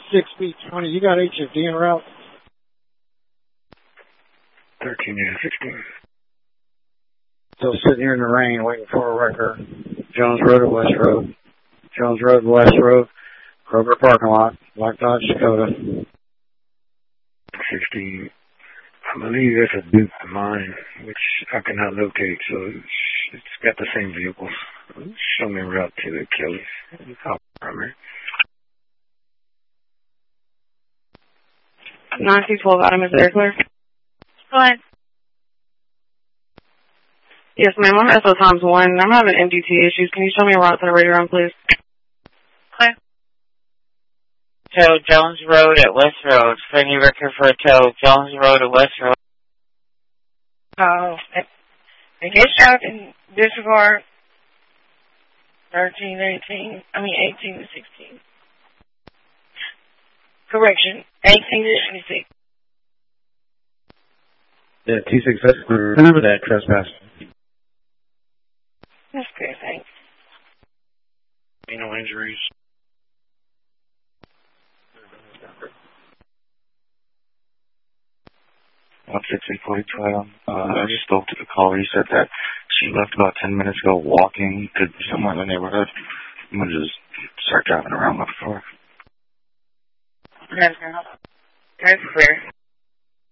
6B20. You got HFD en route? 13 and 16. Still sitting here in the rain waiting for a wrecker. Jones Road to West Road. Jones Road to West Road. Kroger parking lot. Black Dodge Dakota. 16. I believe that's a Duke of mine, which I cannot locate, so it's got the same vehicles. Show me route to the Kelly's. Primary. 9212 Adam, is there clear? Go ahead. Yes, ma'am. I'm SO times 1. I'm having MDT issues. Can you show me a route to the radio run, please? Clear. Tow Jones Road at West Road. Friendly record for a tow Jones Road at West Road. Oh, and get shot in disregard 18 to 16. Correction, 18 to 26. Yeah, T6, remember that trespass. That's good, thanks. No injuries. One 6842. I just spoke to the caller. He said that she left about 10 minutes ago walking to somewhere in the neighborhood. I'm going to just start driving around looking for her. That's clear.